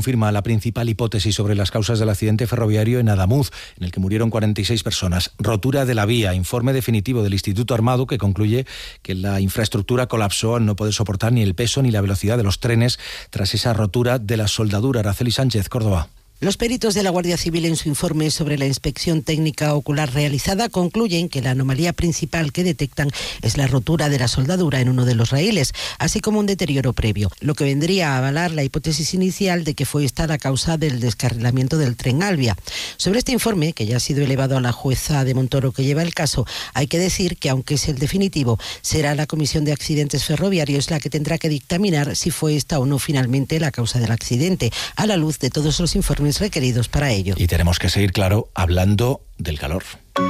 confirma la principal hipótesis sobre las causas del accidente ferroviario en Adamuz, en el que murieron 46 personas. Rotura de la vía, informe definitivo del Instituto Armado que concluye que la infraestructura colapsó al no poder soportar ni el peso ni la velocidad de los trenes tras esa rotura de la soldadura. Araceli Sánchez, Córdoba. Los peritos de la Guardia Civil en su informe sobre la inspección técnica ocular realizada concluyen que la anomalía principal que detectan es la rotura de la soldadura en uno de los raíles, así como un deterioro previo, lo que vendría a avalar la hipótesis inicial de que fue esta la causa del descarrilamiento del tren Alvia. Sobre este informe, que ya ha sido elevado a la jueza de Montoro que lleva el caso, hay que decir que aunque es el definitivo, será la Comisión de Accidentes Ferroviarios la que tendrá que dictaminar si fue esta o no finalmente la causa del accidente, a la luz de todos los informes requeridos para ello. Y tenemos que seguir, claro, hablando del calor.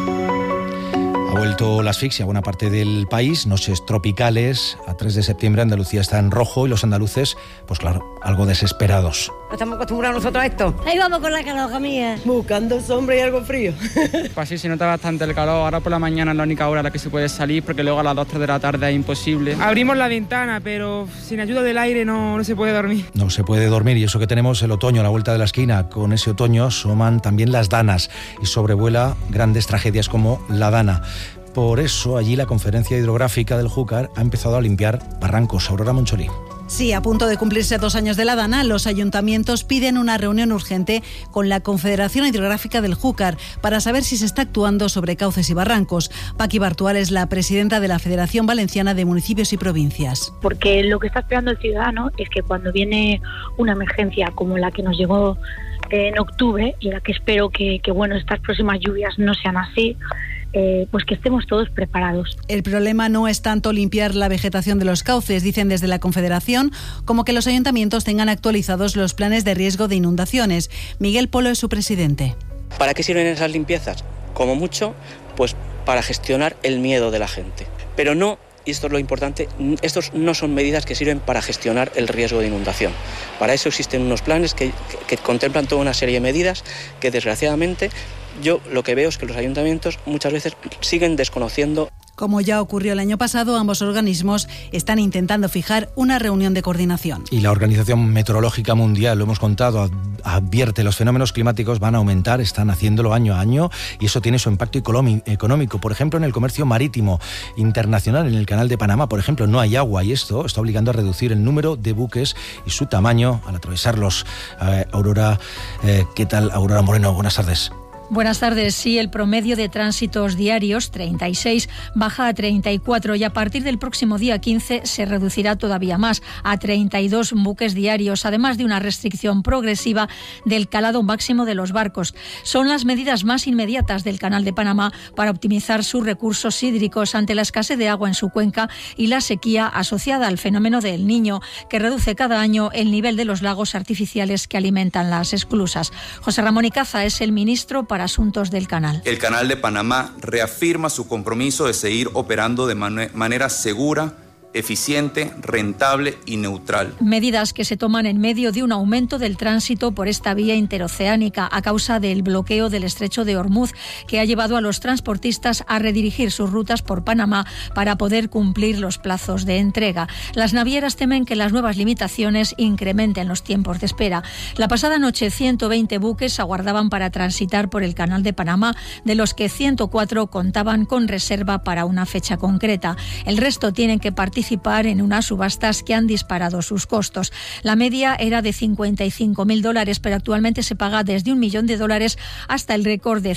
Ha vuelto la asfixia a buena parte del país, noches tropicales. A 3 de septiembre Andalucía está en rojo y los andaluces, pues claro, algo desesperados. ¿No estamos acostumbrados nosotros a esto? Ahí vamos con la calor, mía. Buscando sombra y algo frío. Pues sí, se nota bastante el calor. Ahora por la mañana es la única hora a la que se puede salir, porque luego a las 2 o 3 de la tarde es imposible. Abrimos la ventana, pero sin ayuda del aire no se puede dormir. No se puede dormir, y eso que tenemos el otoño a la vuelta de la esquina. Con ese otoño asoman también las danas y sobrevuela grandes tragedias como la Dana. Por eso allí la Conferencia Hidrográfica del Júcar ha empezado a limpiar barrancos. Aurora Moncholí. Sí, a punto de cumplirse 2 años de la Dana, los ayuntamientos piden una reunión urgente con la Confederación Hidrográfica del Júcar para saber si se está actuando sobre cauces y barrancos. Paqui Bartual es la presidenta de la Federación Valenciana de Municipios y Provincias. Porque lo que está esperando el ciudadano es que cuando viene una emergencia como la que nos llegó en octubre, y la que espero que estas próximas lluvias no sean así, pues que estemos todos preparados. El problema no es tanto limpiar la vegetación de los cauces, dicen desde la Confederación, como que los ayuntamientos tengan actualizados los planes de riesgo de inundaciones. Miguel Polo es su presidente. ¿Para qué sirven esas limpiezas? Como mucho, pues para gestionar el miedo de la gente. Pero no, y esto es lo importante, estos no son medidas que sirven para gestionar el riesgo de inundación. Para eso existen unos planes que contemplan toda una serie de medidas que desgraciadamente yo lo que veo es que los ayuntamientos muchas veces siguen desconociendo. Como ya ocurrió el año pasado, ambos organismos están intentando fijar una reunión de coordinación. Y la Organización Meteorológica Mundial, lo hemos contado, advierte los fenómenos climáticos van a aumentar, están haciéndolo año a año, y eso tiene su impacto económico. Por ejemplo, en el comercio marítimo internacional, en el Canal de Panamá, por ejemplo, no hay agua, y esto está obligando a reducir el número de buques y su tamaño al atravesarlos. Aurora, ¿qué tal? Aurora Moreno, buenas tardes. Buenas tardes. Sí, el promedio de tránsitos diarios, 36, baja a 34 y a partir del próximo día 15 se reducirá todavía más, a 32 buques diarios, además de una restricción progresiva del calado máximo de los barcos. Son las medidas más inmediatas del Canal de Panamá para optimizar sus recursos hídricos ante la escasez de agua en su cuenca y la sequía asociada al fenómeno del Niño, que reduce cada año el nivel de los lagos artificiales que alimentan las esclusas. José Ramón Icaza es el ministro para Asuntos del Canal. El Canal de Panamá reafirma su compromiso de seguir operando de manera segura, eficiente, rentable y neutral. Medidas que se toman en medio de un aumento del tránsito por esta vía interoceánica a causa del bloqueo del estrecho de Hormuz, que ha llevado a los transportistas a redirigir sus rutas por Panamá para poder cumplir los plazos de entrega. Las navieras temen que las nuevas limitaciones incrementen los tiempos de espera. La pasada noche 120 buques aguardaban para transitar por el Canal de Panamá, de los que 104 contaban con reserva para una fecha concreta. El resto tienen que participar en unas subastas que han disparado sus costos. La media era de $55.000, pero actualmente se paga desde $1 millón hasta el récord de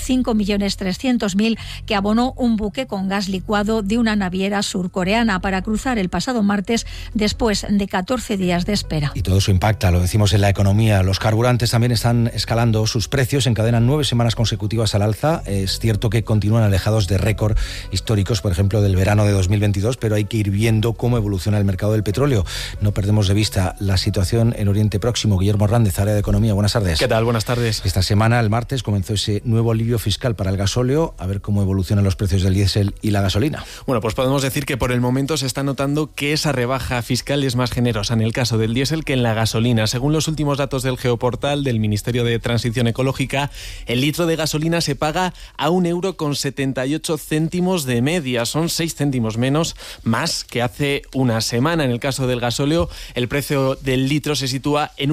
5.300.000 que abonó un buque con gas licuado de una naviera surcoreana para cruzar el pasado martes después de 14 días de espera. Y todo eso impacta, lo decimos, en la economía. Los carburantes también están escalando sus precios, encadenan 9 semanas consecutivas al alza. Es cierto que continúan alejados de récord históricos, por ejemplo, del verano de 2022, pero hay que ir viendo cómo evoluciona el mercado del petróleo. No perdemos de vista la situación en Oriente Próximo. Guillermo Hernández, área de Economía. Buenas tardes. ¿Qué tal? Buenas tardes. Esta semana, el martes, comenzó ese nuevo alivio fiscal para el gasóleo. A ver cómo evolucionan los precios del diésel y la gasolina. Bueno, pues podemos decir que por el momento se está notando que esa rebaja fiscal es más generosa en el caso del diésel que en la gasolina. Según los últimos datos del Geoportal del Ministerio de Transición Ecológica, el litro de gasolina se paga a €1,78 de media. Son 6 céntimos más que hace hace una semana. En el caso del gasóleo, el precio del litro se sitúa en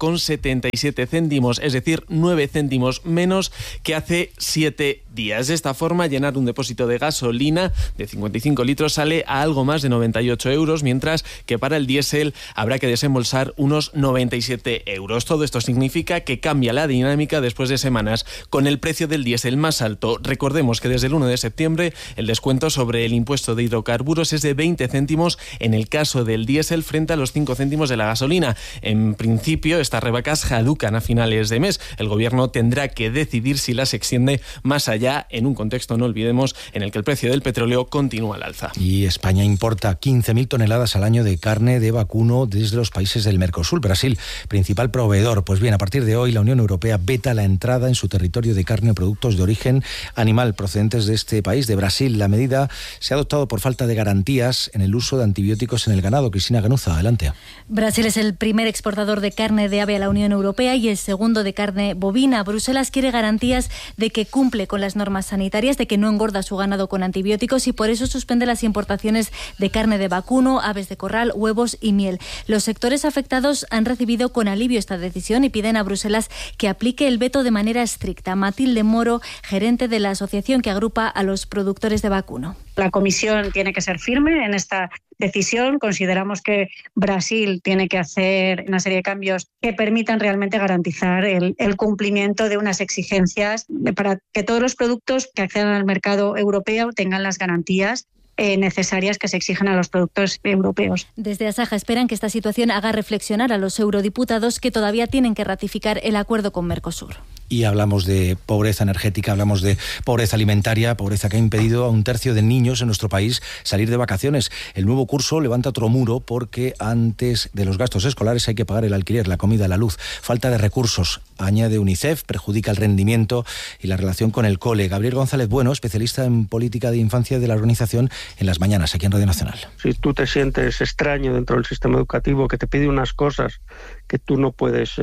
1,77 €, es decir, 9 céntimos menos que hace 7 días. De esta forma, llenar un depósito de gasolina de 55 litros sale a algo más de 98 €, mientras que para el diésel habrá que desembolsar unos 97 €. Todo esto significa que cambia la dinámica después de semanas con el precio del diésel más alto. Recordemos que desde el 1 de septiembre el descuento sobre el impuesto de hidrocarburos es de 20 céntimos en el caso del diésel frente a los 5 céntimos de la gasolina. En principio, estas rebajas caducan a finales de mes. El gobierno tendrá que decidir si las extiende más allá, en un contexto, no olvidemos, en el que el precio del petróleo continúa al alza. Y España importa 15.000 toneladas al año de carne de vacuno desde los países del Mercosur. Brasil, principal proveedor. Pues bien, a partir de hoy la Unión Europea veta la entrada en su territorio de carne o productos de origen animal procedentes de este país, de Brasil. La medida se ha adoptado por falta de garantías en el uso de antibióticos en el ganado. Cristina Ganuza, adelante. Brasil es el primer exportador de carne de ave a la Unión Europea y el segundo de carne bovina. Bruselas quiere garantías de que cumple con las normas sanitarias, de que no engorda su ganado con antibióticos y por eso suspende las importaciones de carne de vacuno, aves de corral, huevos y miel. Los sectores afectados han recibido con alivio esta decisión y piden a Bruselas que aplique el veto de manera estricta. Matilde Moro, gerente de la asociación que agrupa a los productores de vacuno. La Comisión tiene que ser firme en esta decisión. Consideramos que Brasil tiene que hacer una serie de cambios que permitan realmente garantizar el cumplimiento de unas exigencias para que todos los productos que accedan al mercado europeo tengan las garantías necesarias que se exigen a los productos europeos. Desde Asaja esperan que esta situación haga reflexionar a los eurodiputados que todavía tienen que ratificar el acuerdo con Mercosur. Y hablamos de pobreza energética, hablamos de pobreza alimentaria, pobreza que ha impedido a 1/3 de niños en nuestro país salir de vacaciones. El nuevo curso levanta otro muro porque antes de los gastos escolares hay que pagar el alquiler, la comida, la luz. Falta de recursos, añade UNICEF, perjudica el rendimiento y la relación con el cole. Gabriel González Bueno, especialista en política de infancia de la organización, en Las Mañanas, aquí en Radio Nacional. Si tú te sientes extraño dentro del sistema educativo, que te pide unas cosas que tú no puedes,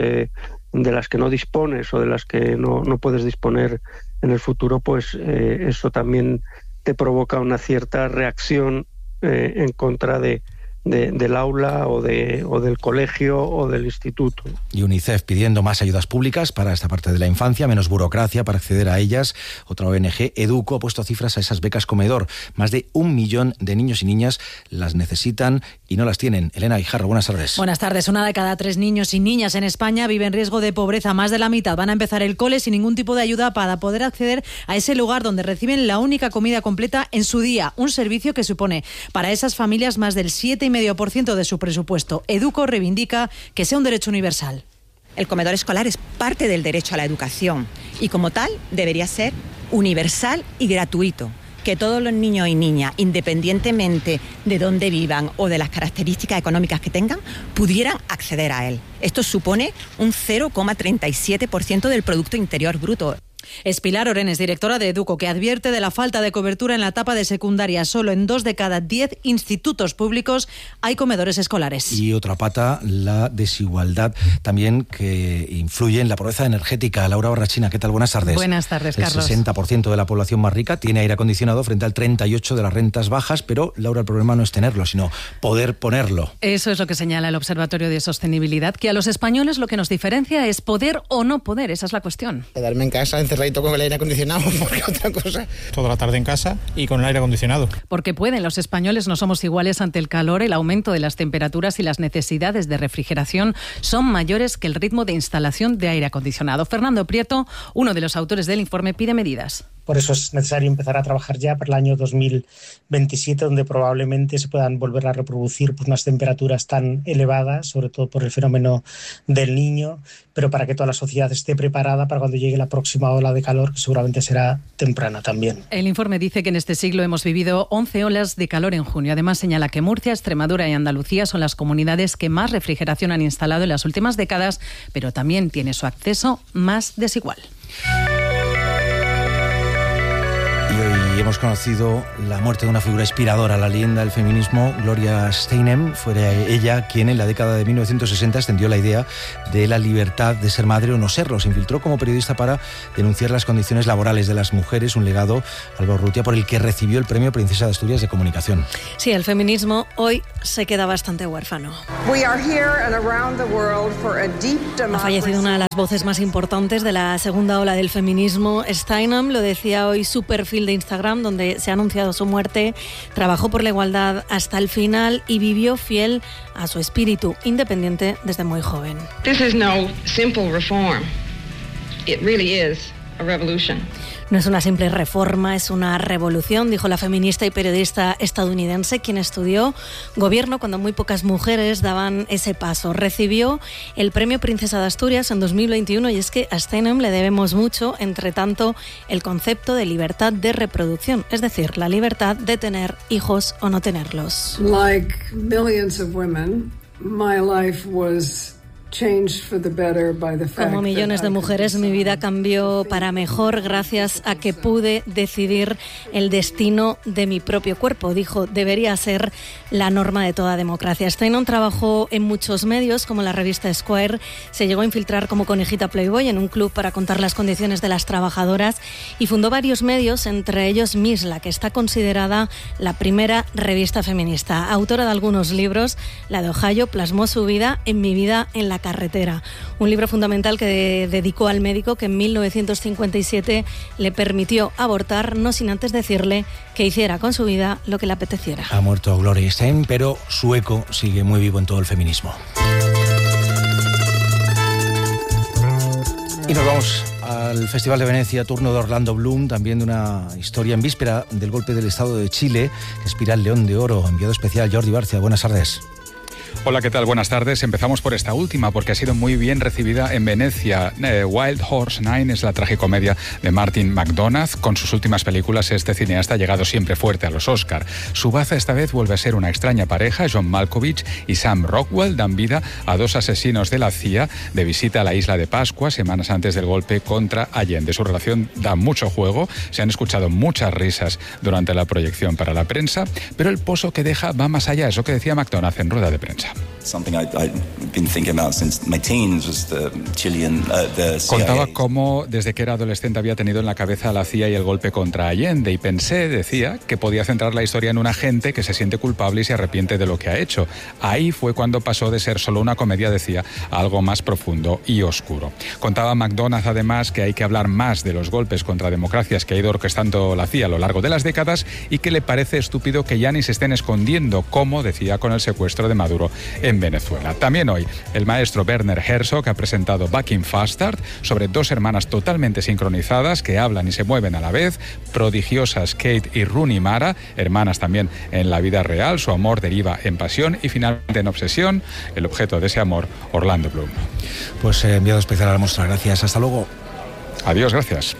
de las que no dispones o de las que no puedes disponer en el futuro, pues eso también te provoca una cierta reacción en contra del aula o del colegio o del instituto. Y UNICEF pidiendo más ayudas públicas para esta parte de la infancia, menos burocracia para acceder a ellas. Otra ONG, Educo, ha puesto cifras a esas becas comedor. Más de 1 millón de niños y niñas las necesitan y no las tienen. Elena Guijarro, buenas tardes. Buenas tardes. 1 de cada 3 niños y niñas en España vive en riesgo de pobreza. Más de la mitad van a empezar el cole sin ningún tipo de ayuda para poder acceder a ese lugar donde reciben la única comida completa en su día. Un servicio que supone para esas familias más del 7,5% de su presupuesto. Educo reivindica que sea un derecho universal. El comedor escolar es parte del derecho a la educación y como tal debería ser universal y gratuito. Que todos los niños y niñas, independientemente de dónde vivan o de las características económicas que tengan, pudieran acceder a él. Esto supone un 0,37% del Producto Interior Bruto. Es Pilar Orenes, directora de Educo, que advierte de la falta de cobertura en la etapa de secundaria. Solo en 2 de cada 10 institutos públicos hay comedores escolares. Y otra pata, la desigualdad también que influye en la pobreza energética. Laura Barrachina, ¿qué tal? Buenas tardes. Buenas tardes, Carlos. El 60% de la población más rica tiene aire acondicionado frente al 38% de las rentas bajas, pero, Laura, el problema no es tenerlo, sino poder ponerlo. Eso es lo que señala el Observatorio de Sostenibilidad, que a los españoles lo que nos diferencia es poder o no poder. Esa es la cuestión. Quedarme en casa encerradito con el aire acondicionado, porque otra cosa. Toda la tarde en casa y con el aire acondicionado. Porque pueden, los españoles no somos iguales ante el calor, el aumento de las temperaturas y las necesidades de refrigeración son mayores que el ritmo de instalación de aire acondicionado. Fernando Prieto, uno de los autores del informe, pide medidas. Por eso es necesario empezar a trabajar ya para el año 2027, donde probablemente se puedan volver a reproducir unas temperaturas tan elevadas, sobre todo por el fenómeno del Niño, pero para que toda la sociedad esté preparada para cuando llegue la próxima ola de calor, que seguramente será temprana también. El informe dice que en este siglo hemos vivido 11 olas de calor en junio. Además señala que Murcia, Extremadura y Andalucía son las comunidades que más refrigeración han instalado en las últimas décadas, pero también tiene su acceso más desigual. Y hoy Y hemos conocido la muerte de una figura inspiradora, la leyenda del feminismo, Gloria Steinem. Fue ella quien en la década de 1960 extendió la idea de la libertad de ser madre o no serlo. Se infiltró como periodista para denunciar las condiciones laborales de las mujeres, un legado, Álvaro Urrutia, por el que recibió el premio Princesa de Asturias de Comunicación. Sí, el feminismo hoy se queda bastante huérfano. Ha fallecido una de las voces más importantes de la segunda ola del feminismo. Steinem lo decía hoy su perfil de Instagram, donde se ha anunciado su muerte. Trabajó por la igualdad hasta el final y vivió fiel a su espíritu independiente desde muy joven. This is no simple reform. It really is a revolution. No es una simple reforma, es una revolución, dijo la feminista y periodista estadounidense, quien estudió gobierno cuando muy pocas mujeres daban ese paso. Recibió el premio Princesa de Asturias en 2021 y es que a Steinem le debemos mucho, entre tanto, el concepto de libertad de reproducción, es decir, la libertad de tener hijos o no tenerlos. Like millions of women, my life was como millones de mujeres, mi vida cambió para mejor gracias a que pude decidir el destino de mi propio cuerpo. Dijo, debería ser la norma de toda democracia. Steinem trabajó en muchos medios, como la revista Esquire. Se llegó a infiltrar como conejita Playboy en un club para contar las condiciones de las trabajadoras y fundó varios medios, entre ellos Misla, que está considerada la primera revista feminista. Autora de algunos libros, la de Ohio plasmó su vida en Mi vida en la carretera, un libro fundamental que dedicó al médico que en 1957 le permitió abortar, no sin antes decirle que hiciera con su vida lo que le apeteciera. Ha muerto Gloria Steinem, pero su eco sigue muy vivo en todo el feminismo. Y nos vamos al Festival de Venecia, turno de Orlando Bloom, también de una historia en víspera del golpe del Estado de Chile, que expira el León de Oro. Enviado especial Jordi Barcia, buenas tardes. Hola, ¿qué tal? Buenas tardes. Empezamos por esta última porque ha sido muy bien recibida en Venecia. Wild Horse 9 es la tragicomedia de Martin McDonagh. Con sus últimas películas, este cineasta ha llegado siempre fuerte a los Oscar. Su baza esta vez vuelve a ser una extraña pareja. John Malkovich y Sam Rockwell dan vida a dos asesinos de la CIA de visita a la isla de Pascua semanas antes del golpe contra Allende. Su relación da mucho juego. Se han escuchado muchas risas durante la proyección para la prensa, pero el pozo que deja va más allá. Eso que decía McDonagh en rueda de prensa. Contaba cómo desde que era adolescente había tenido en la cabeza la CIA y el golpe contra Allende y pensé, decía, que podía centrar la historia en un agente que se siente culpable y se arrepiente de lo que ha hecho. Ahí fue cuando pasó de ser solo una comedia, decía, a algo más profundo y oscuro. Contaba McDonagh además que hay que hablar más de los golpes contra democracias que ha ido orquestando la CIA a lo largo de las décadas y que le parece estúpido que ya ni se estén escondiendo, como decía con el secuestro de Maduro en Venezuela. También hoy el maestro Werner Herzog ha presentado Back in Fastard sobre dos hermanas totalmente sincronizadas que hablan y se mueven a la vez, prodigiosas Kate y Rooney Mara, hermanas también en la vida real, su amor deriva en pasión y finalmente en obsesión, el objeto de ese amor, Orlando Bloom. Pues enviado especial a la muestra, gracias, hasta luego. Adiós, gracias.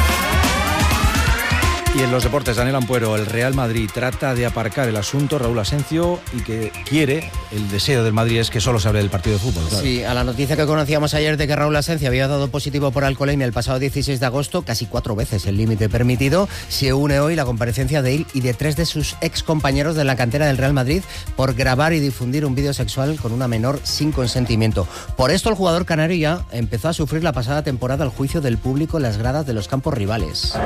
Y en los deportes, Daniel Ampuero, el Real Madrid trata de aparcar el asunto, Raúl Asencio, y que quiere, el deseo del Madrid es que solo se hable del partido de fútbol. Claro. Sí, a la noticia que conocíamos ayer de que Raúl Asencio había dado positivo por alcoholemia el pasado 16 de agosto, casi 4 veces el límite permitido, se une hoy la comparecencia de él y de 3 de sus excompañeros de la cantera del Real Madrid por grabar y difundir un vídeo sexual con una menor sin consentimiento. Por esto el jugador canario ya empezó a sufrir la pasada temporada el juicio del público en las gradas de los campos rivales.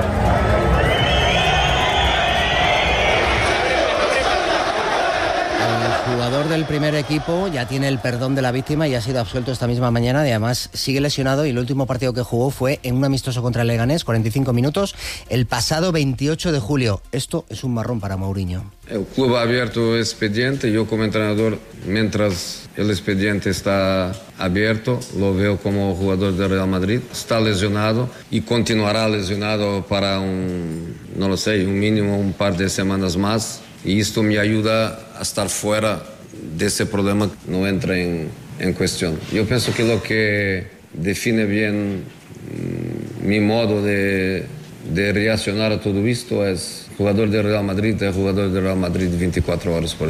El jugador del primer equipo ya tiene el perdón de la víctima y ha sido absuelto esta misma mañana y además sigue lesionado y el último partido que jugó fue en un amistoso contra el Leganés, 45 minutos, el pasado 28 de julio. Esto es un marrón para Mourinho. El club ha abierto expediente, yo como entrenador, mientras el expediente está abierto, lo veo como jugador del Real Madrid, está lesionado y continuará lesionado para un mínimo un par de semanas más. Y esto me ayuda a estar fuera de ese problema que no entra en cuestión. Yo pienso que lo que define bien mi modo de reaccionar a todo esto es jugador del Real Madrid 24 horas por día.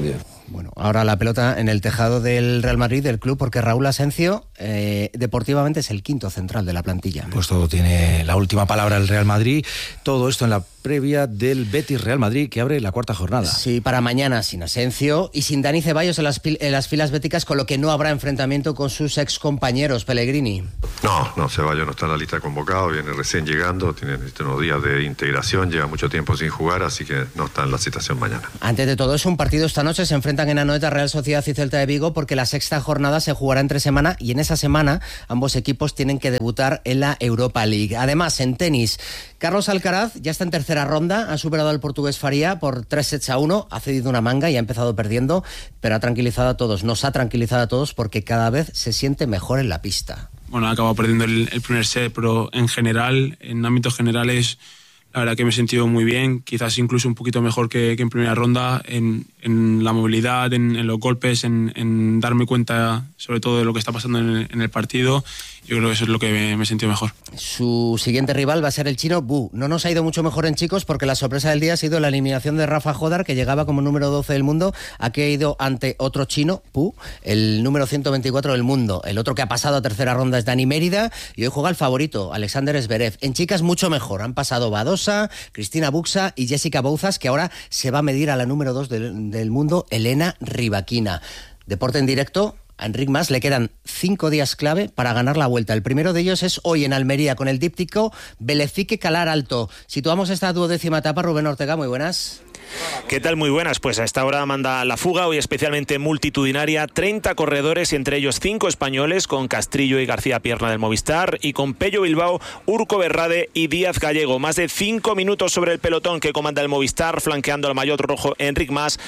Bueno, ahora la pelota en el tejado del Real Madrid, del club, porque Raúl Asencio deportivamente es el quinto central de la plantilla. Pues todo tiene la última palabra el Real Madrid. Todo esto en la previa del Betis Real Madrid, que abre la cuarta jornada. Sí, para mañana sin Asencio y sin Dani Ceballos en las filas béticas, con lo que no habrá enfrentamiento con sus excompañeros. Pellegrini. No, Ceballos no está en la lista de convocados, viene recién llegando, tiene unos días de integración, lleva mucho tiempo sin jugar, así que no está en la citación mañana. Antes de todo eso, un partido esta noche, se enfrentan en Anoeta Real Sociedad y Celta de Vigo, porque la sexta jornada se jugará entre semana y en esa semana ambos equipos tienen que debutar en la Europa League. Además, en tenis, Carlos Alcaraz ya está en tercera ronda, ha superado al portugués Faria por 3-1, ha cedido una manga y ha empezado perdiendo, pero ha tranquilizado a todos, nos ha tranquilizado a todos, porque cada vez se siente mejor en la pista. Bueno, ha acabado perdiendo el primer set, pero en general, en ámbitos generales, la verdad que me he sentido muy bien, quizás incluso un poquito mejor que en primera ronda, en la movilidad, en los golpes, en darme cuenta sobre todo de lo que está pasando en el partido. Yo creo que eso es lo que me he sentido mejor. Su siguiente rival va a ser el chino Bu. No nos ha ido mucho mejor en chicos, porque la sorpresa del día ha sido la eliminación de Rafa Jodar, que llegaba como número 12 del mundo. Aquí ha ido ante otro chino, Bu, el número 124 del mundo. El otro que ha pasado a tercera ronda es Dani Mérida, y hoy juega el favorito, Alexander Zverev. En chicas mucho mejor, han pasado Badosa, Cristina Buxa y Jessica Bouzas, que ahora se va a medir a la número 2 del mundo, Elena Rybakina. Deporte en directo. A Enric Mas le quedan 5 días clave para ganar la Vuelta. El primero de ellos es hoy en Almería, con el díptico Belefique-Calar Alto. Situamos esta 12ª etapa. Rubén Ortega, muy buenas. ¿Qué tal? Muy buenas. Pues a esta hora manda la fuga, hoy especialmente multitudinaria, 30 corredores y entre ellos 5 españoles, con Castrillo y García Pierna del Movistar, y con Pello Bilbao, Urco Berrade y Díaz Gallego. Más de 5 minutos sobre el pelotón que comanda el Movistar, flanqueando al maillot rojo Enric Mas,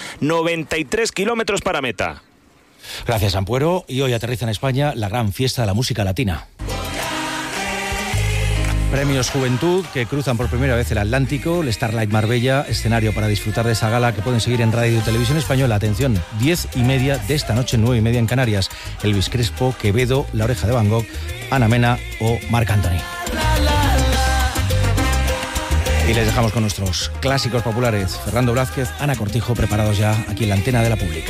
93 kilómetros para meta. Gracias, Ampuero. Y hoy aterriza en España la gran fiesta de la música latina. Premios Juventud, que cruzan por primera vez el Atlántico, el Starlight Marbella, escenario para disfrutar de esa gala, que pueden seguir en Radio y Televisión Española. Atención, 10:30 de esta noche, 9:30 en Canarias. Elvis Crespo, Quevedo, La Oreja de Van Gogh, Ana Mena o Marc Anthony. Y les dejamos con nuestros clásicos populares. Fernando Blázquez, Ana Cortijo, preparados ya aquí en la antena de la Pública.